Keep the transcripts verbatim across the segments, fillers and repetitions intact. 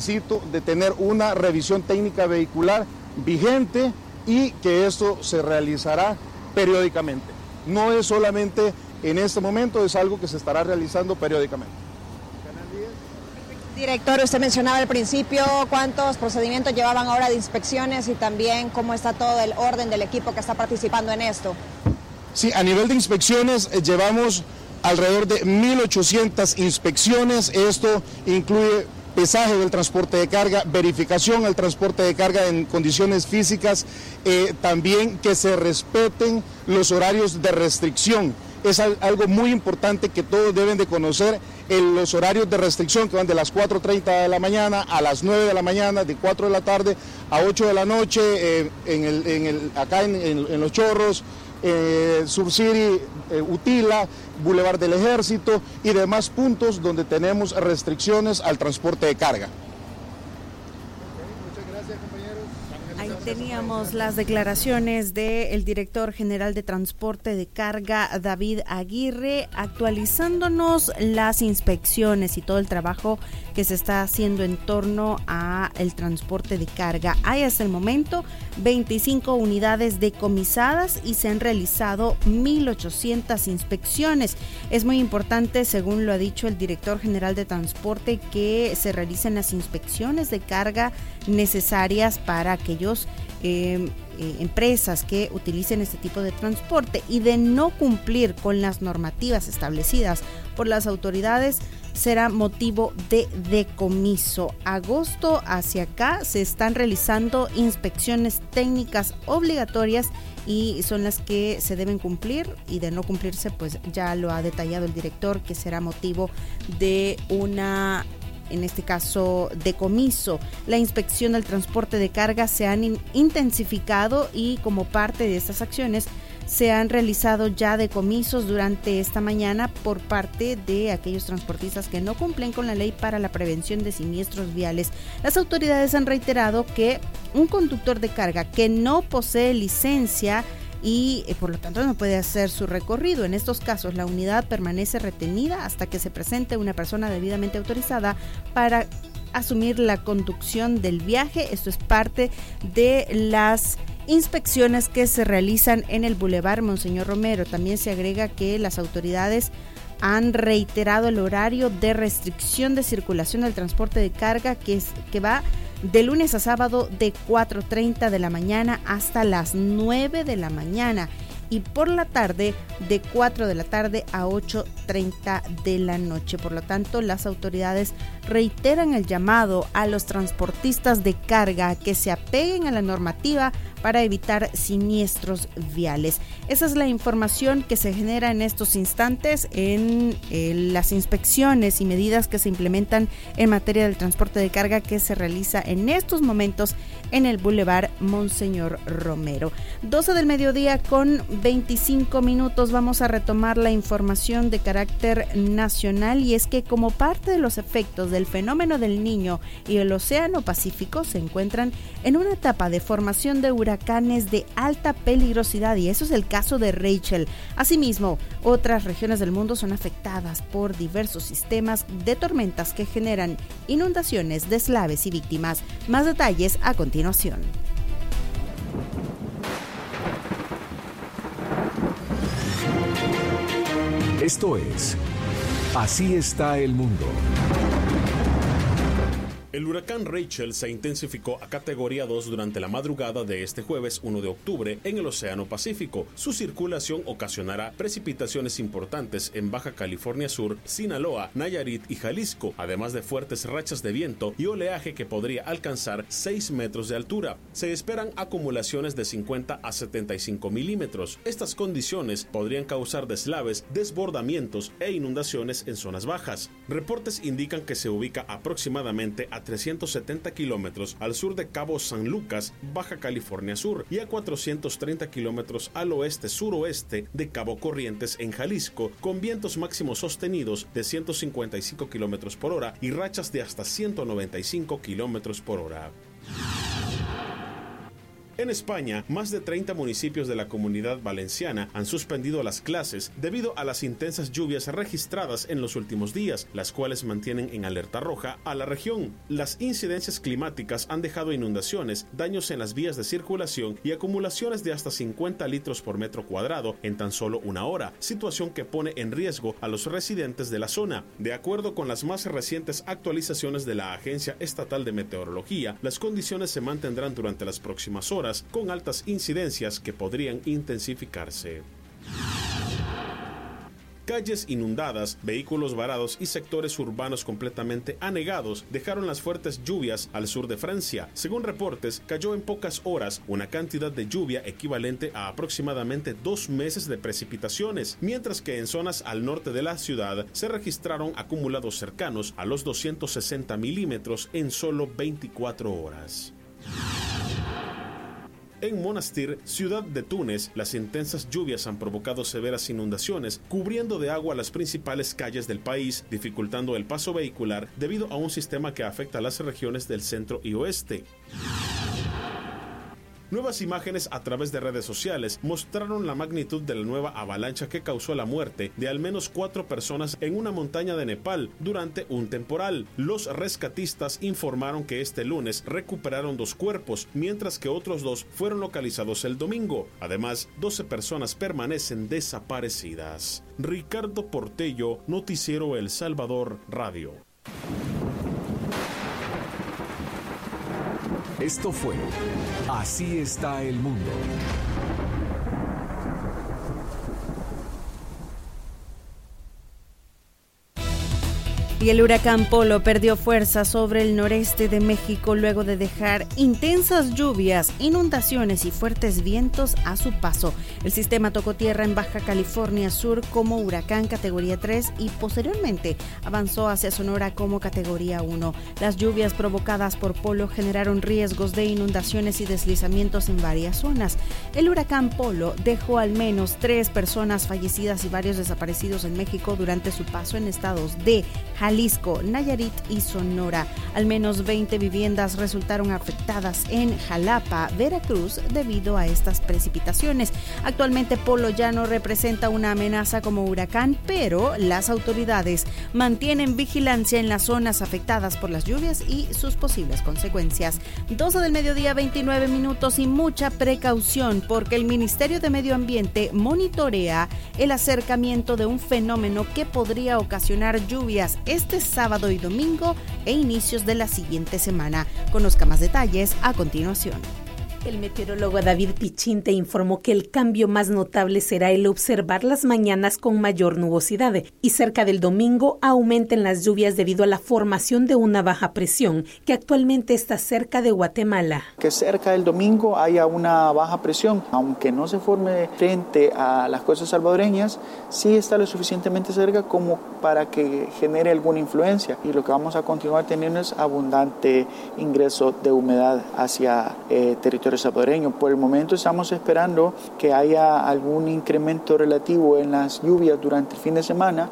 Necesito de tener una revisión técnica vehicular vigente y que esto se realizará periódicamente. No es solamente en este momento, es algo que se estará realizando periódicamente. Director, usted mencionaba al principio cuántos procedimientos llevaban ahora de inspecciones y también cómo está todo el orden del equipo que está participando en esto. Sí, a nivel de inspecciones eh, llevamos alrededor de mil ochocientas inspecciones. Esto incluye pesaje del transporte de carga, verificación al transporte de carga en condiciones físicas, eh, también que se respeten los horarios de restricción. Es algo muy importante que todos deben de conocer, en los horarios de restricción que van de las cuatro treinta de la mañana a las nueve de la mañana, de cuatro de la tarde a ocho de la noche, eh, en el, en el, acá en, en, en Los Chorros, eh, Surcity, eh, Utila, Boulevard del Ejército y demás puntos donde tenemos restricciones al transporte de carga. Ahí teníamos las declaraciones del director general de Transporte de Carga, David Aguirre, actualizándonos las inspecciones y todo el trabajo que se está haciendo en torno a el transporte de carga. Hay hasta el momento veinticinco unidades decomisadas y se han realizado mil ochocientas inspecciones. Es muy importante, según lo ha dicho el director general de Transporte, que se realicen las inspecciones de carga necesarias para aquellos eh, eh, empresas que utilicen este tipo de transporte, y de no cumplir con las normativas establecidas por las autoridades será motivo de decomiso. Agosto hacia acá se están realizando inspecciones técnicas obligatorias y son las que se deben cumplir, y de no cumplirse pues ya lo ha detallado el director, que será motivo de una, en este caso, decomiso. La inspección del transporte de carga se han in- intensificado y como parte de estas acciones se han realizado ya decomisos durante esta mañana por parte de aquellos transportistas que no cumplen con la ley para la prevención de siniestros viales. Las autoridades han reiterado que un conductor de carga que no posee licencia y eh, por lo tanto no puede hacer su recorrido. En estos casos, la unidad permanece retenida hasta que se presente una persona debidamente autorizada para asumir la conducción del viaje. Esto es parte de las inspecciones que se realizan en el Boulevard Monseñor Romero. También se agrega que las autoridades han reiterado el horario de restricción de circulación del transporte de carga, que, es, que va de lunes a sábado de cuatro treinta de la mañana hasta las nueve de la mañana, y por la tarde de cuatro de la tarde a ocho treinta de la noche. Por lo tanto, las autoridades reiteran el llamado a los transportistas de carga que se apeguen a la normativa para evitar siniestros viales. Esa es la información que se genera en estos instantes en eh, las inspecciones y medidas que se implementan en materia del transporte de carga que se realiza en estos momentos en el Boulevard Monseñor Romero. doce del mediodía con veinticinco minutos. Vamos a retomar la información de carácter nacional, y es que como parte de los efectos del fenómeno del Niño y el Océano Pacífico se encuentran en una etapa de formación de huracanes de alta peligrosidad, y eso es el caso de Rachel. Asimismo, otras regiones del mundo son afectadas por diversos sistemas de tormentas que generan inundaciones, deslaves y víctimas. Más detalles a continuación. Esto es Así está el mundo. El huracán Rachel se intensificó a categoría dos durante la madrugada de este jueves uno de octubre en el Océano Pacífico. Su circulación ocasionará precipitaciones importantes en Baja California Sur, Sinaloa, Nayarit y Jalisco, además de fuertes rachas de viento y oleaje que podría alcanzar seis metros de altura. Se esperan acumulaciones de cincuenta a setenta y cinco milímetros. Estas condiciones podrían causar deslaves, desbordamientos e inundaciones en zonas bajas. Reportes indican que se ubica aproximadamente a trescientos setenta kilómetros al sur de Cabo San Lucas, Baja California Sur, y a cuatrocientos treinta kilómetros al oeste-suroeste de Cabo Corrientes en Jalisco, con vientos máximos sostenidos de ciento cincuenta y cinco kilómetros por hora y rachas de hasta ciento noventa y cinco kilómetros por hora. En España, más de treinta municipios de la Comunidad Valenciana han suspendido las clases debido a las intensas lluvias registradas en los últimos días, las cuales mantienen en alerta roja a la región. Las incidencias climáticas han dejado inundaciones, daños en las vías de circulación y acumulaciones de hasta cincuenta litros por metro cuadrado en tan solo una hora, situación que pone en riesgo a los residentes de la zona. De acuerdo con las más recientes actualizaciones de la Agencia Estatal de Meteorología, las condiciones se mantendrán durante las próximas horas, con altas incidencias que podrían intensificarse. Calles inundadas, vehículos varados y sectores urbanos completamente anegados dejaron las fuertes lluvias al sur de Francia. Según reportes, cayó en pocas horas una cantidad de lluvia equivalente a aproximadamente dos meses de precipitaciones, mientras que en zonas al norte de la ciudad se registraron acumulados cercanos a los doscientos sesenta milímetros en solo veinticuatro horas. En Monastir, ciudad de Túnez, las intensas lluvias han provocado severas inundaciones, cubriendo de agua las principales calles del país, dificultando el paso vehicular debido a un sistema que afecta a las regiones del centro y oeste. Nuevas imágenes a través de redes sociales mostraron la magnitud de la nueva avalancha que causó la muerte de al menos cuatro personas en una montaña de Nepal durante un temporal. Los rescatistas informaron que este lunes recuperaron dos cuerpos, mientras que otros dos fueron localizados el domingo. Además, doce personas permanecen desaparecidas. Ricardo Portello, Noticiero El Salvador Radio. Esto fue Así está el mundo. Y el huracán Polo perdió fuerza sobre el noreste de México luego de dejar intensas lluvias, inundaciones y fuertes vientos a su paso. El sistema tocó tierra en Baja California Sur como huracán categoría tres y posteriormente avanzó hacia Sonora como categoría uno. Las lluvias provocadas por Polo generaron riesgos de inundaciones y deslizamientos en varias zonas. El huracán Polo dejó al menos tres personas fallecidas y varios desaparecidos en México durante su paso en estados de Jalisco, Nayarit y Sonora. Al menos veinte viviendas resultaron afectadas en Jalapa, Veracruz, debido a estas precipitaciones. Actualmente Polo ya no representa una amenaza como huracán, pero las autoridades mantienen vigilancia en las zonas afectadas por las lluvias y sus posibles consecuencias. doce del mediodía, veintinueve minutos y mucha precaución porque el Ministerio de Medio Ambiente monitorea el acercamiento de un fenómeno que podría ocasionar lluvias este sábado y domingo e inicios de la siguiente semana. Conozca más detalles a continuación. El meteorólogo David Pichinte informó que el cambio más notable será el observar las mañanas con mayor nubosidad y cerca del domingo aumenten las lluvias debido a la formación de una baja presión que actualmente está cerca de Guatemala. Que cerca del domingo haya una baja presión, aunque no se forme frente a las costas salvadoreñas, sí está lo suficientemente cerca como para que genere alguna influencia, y lo que vamos a continuar teniendo es abundante ingreso de humedad hacia eh, territorio salvadoreño. Por el momento estamos esperando que haya algún incremento relativo en las lluvias durante el fin de semana,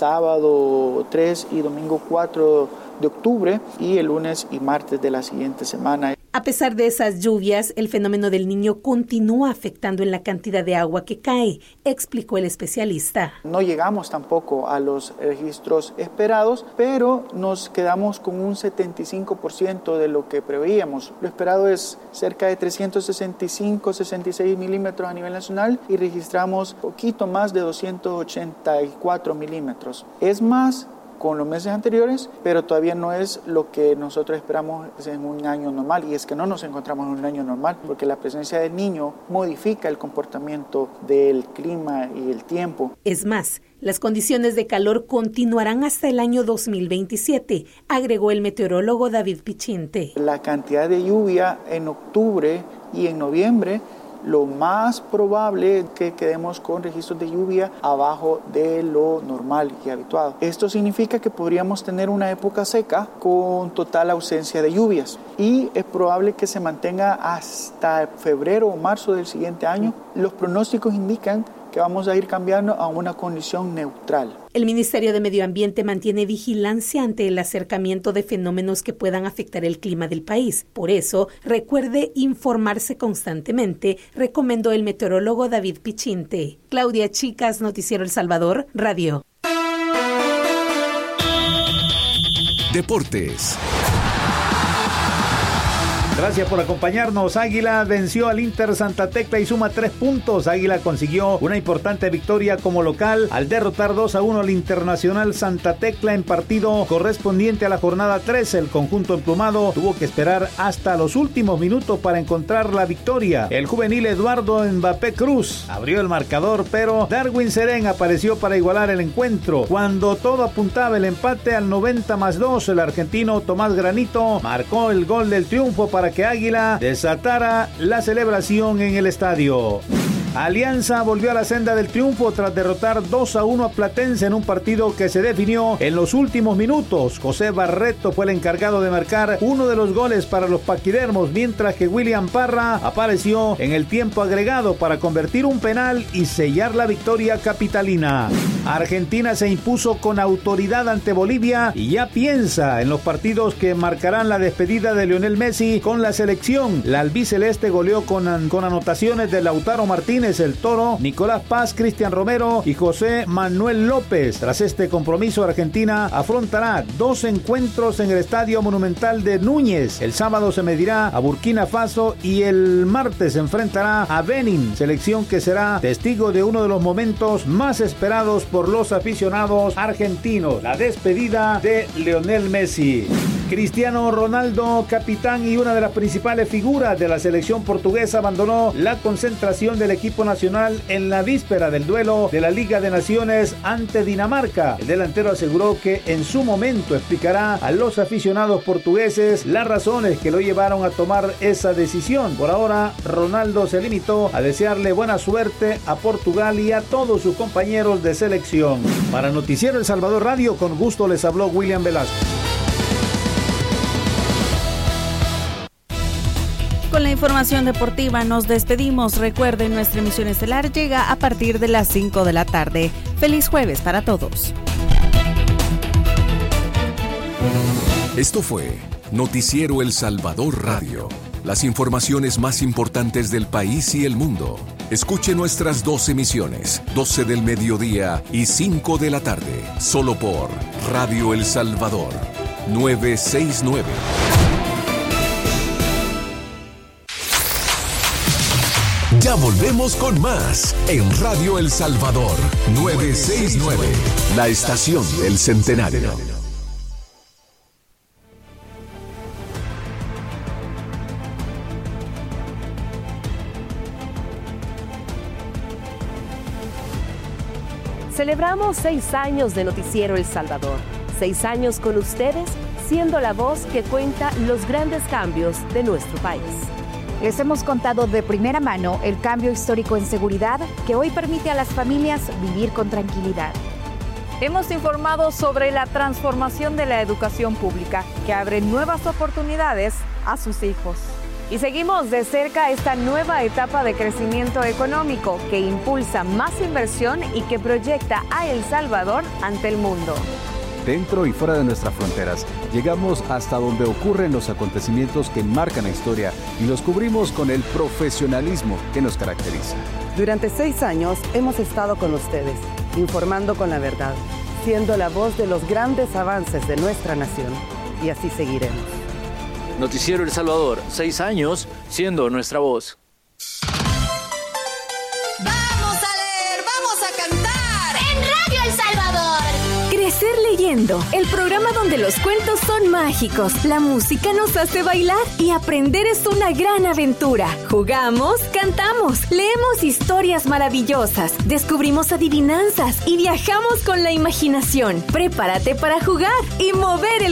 sábado tres y domingo cuatro de octubre y el lunes y martes de la siguiente semana. A pesar de esas lluvias, el fenómeno del Niño continúa afectando en la cantidad de agua que cae, explicó el especialista. No llegamos tampoco a los registros esperados, pero nos quedamos con un setenta y cinco por ciento de lo que preveíamos. Lo esperado es cerca de trescientos sesenta y cinco, sesenta y seis milímetros a nivel nacional y registramos poquito más de doscientos ochenta y cuatro milímetros. Es más con los meses anteriores, pero todavía no es lo que nosotros esperamos en un año normal, y es que no nos encontramos en un año normal, porque la presencia del Niño modifica el comportamiento del clima y el tiempo. Es más, las condiciones de calor continuarán hasta el año dos mil veintisiete, agregó el meteorólogo David Pichinte. La cantidad de lluvia en octubre y en noviembre, lo más probable es que quedemos con registros de lluvia abajo de lo normal y habituado. Esto significa que podríamos tener una época seca con total ausencia de lluvias, y es probable que se mantenga hasta febrero o marzo del siguiente año. Los pronósticos indican que vamos a ir cambiando a una condición neutral. El Ministerio de Medio Ambiente mantiene vigilancia ante el acercamiento de fenómenos que puedan afectar el clima del país. Por eso, recuerde informarse constantemente, recomendó el meteorólogo David Pichinte. Claudia Chicas, Noticiero El Salvador, Radio. Deportes. Gracias por acompañarnos. Águila venció al Inter Santa Tecla y suma tres puntos. Águila consiguió una importante victoria como local al derrotar dos a uno al Internacional Santa Tecla en partido correspondiente a la jornada trece. El conjunto emplumado tuvo que esperar hasta los últimos minutos para encontrar la victoria. El juvenil Eduardo Mbappé Cruz abrió el marcador, pero Darwin Serén apareció para igualar el encuentro. Cuando todo apuntaba el empate al noventa más dos, el argentino Tomás Granito marcó el gol del triunfo para que Águila desatara la celebración en el estadio. Alianza volvió a la senda del triunfo tras derrotar dos a uno a Platense en un partido que se definió en los últimos minutos. José Barreto fue el encargado de marcar uno de los goles para los paquidermos, mientras que William Parra apareció en el tiempo agregado para convertir un penal y sellar la victoria capitalina. Argentina se impuso con autoridad ante Bolivia y ya piensa en los partidos que marcarán la despedida de Lionel Messi con la selección. La albiceleste goleó con, con anotaciones de Lautaro Martínez, el Toro, Nicolás Paz, Cristian Romero y José Manuel López. Tras este compromiso, Argentina afrontará dos encuentros en el Estadio Monumental de Núñez. El sábado se medirá a Burkina Faso y el martes se enfrentará a Benin, selección que será testigo de uno de los momentos más esperados por los aficionados argentinos, la despedida de Lionel Messi. Cristiano Ronaldo, capitán y una de las principales figuras de la selección portuguesa, abandonó la concentración del equipo nacional en la víspera del duelo de la Liga de Naciones ante Dinamarca. El delantero aseguró que en su momento explicará a los aficionados portugueses las razones que lo llevaron a tomar esa decisión. Por ahora, Ronaldo se limitó a desearle buena suerte a Portugal y a todos sus compañeros de selección. Para Noticiero El Salvador Radio, con gusto les habló William Velasco. Con la información deportiva nos despedimos. Recuerden, nuestra emisión estelar llega a partir de las cinco de la tarde. Feliz jueves para todos. Esto fue Noticiero El Salvador Radio. Las informaciones más importantes del país y el mundo. Escuche nuestras dos emisiones, doce del mediodía y cinco de la tarde, solo por Radio El Salvador, novecientos sesenta y nueve. Ya volvemos con más en Radio El Salvador, novecientos sesenta y nueve, la estación del centenario. Celebramos seis años de Noticiero El Salvador. Seis años con ustedes, siendo la voz que cuenta los grandes cambios de nuestro país. Les hemos contado de primera mano el cambio histórico en seguridad que hoy permite a las familias vivir con tranquilidad. Hemos informado sobre la transformación de la educación pública que abre nuevas oportunidades a sus hijos. Y seguimos de cerca esta nueva etapa de crecimiento económico que impulsa más inversión y que proyecta a El Salvador ante el mundo. Dentro y fuera de nuestras fronteras, llegamos hasta donde ocurren los acontecimientos que marcan la historia y los cubrimos con el profesionalismo que nos caracteriza. Durante seis años hemos estado con ustedes, informando con la verdad, siendo la voz de los grandes avances de nuestra nación. Y así seguiremos. Noticiero El Salvador, seis años siendo nuestra voz. ¡Vamos a leer! ¡Vamos a cantar! ¡En Radio El Salvador! Crecer leyendo, el programa donde los cuentos son mágicos, la música nos hace bailar y aprender es una gran aventura. Jugamos, cantamos, leemos historias maravillosas, descubrimos adivinanzas y viajamos con la imaginación. Prepárate para jugar y mover el